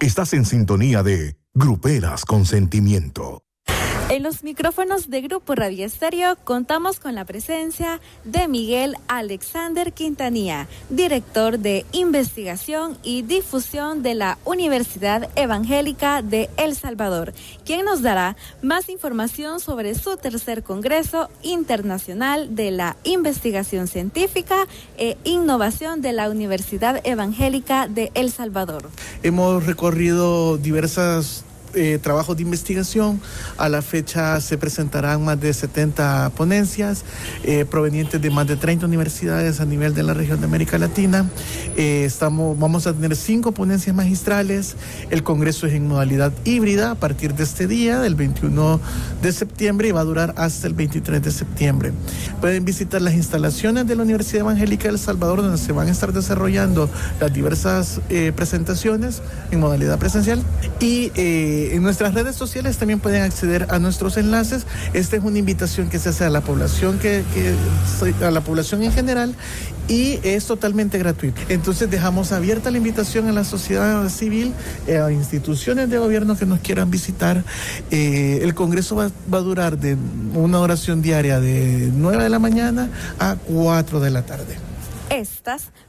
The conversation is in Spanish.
Estás en sintonía de Gruperas con Sentimiento. En los micrófonos de Grupo Radio Estéreo contamos con la presencia de Miguel Alexander Quintanilla, director de Investigación y Difusión de la Universidad Evangélica de El Salvador, quien nos dará más información sobre su tercer Congreso Internacional de la Investigación Científica e Innovación de la Universidad Evangélica de El Salvador. Hemos recorrido diversas trabajos de investigación. A la fecha se presentarán más de 70 ponencias provenientes de más de 30 universidades a nivel de la región de América Latina. Vamos a tener 5 ponencias magistrales. El congreso es en modalidad híbrida a partir de este día, del 21 de septiembre, y va a durar hasta el 23 de septiembre. Pueden visitar las instalaciones de la Universidad Evangélica de El Salvador, donde se van a estar desarrollando las diversas presentaciones en modalidad presencial, y en nuestras redes sociales también pueden acceder a nuestros enlaces. Esta es una invitación que se hace a la población, a la población en general, y es totalmente gratuito. Entonces dejamos abierta la invitación a la sociedad civil, a instituciones de gobierno que nos quieran visitar. El congreso va a durar de una duración diaria de 9 de la mañana a 4 de la tarde. Estas